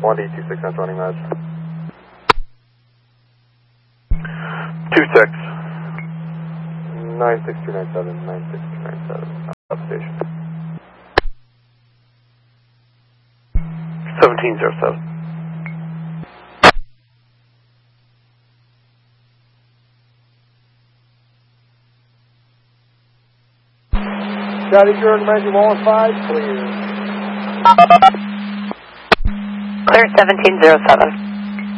1D26 running match. 26. 96297, 96297, station. 1707. Scotty, you're in Randy 115, clear. Clear 1707.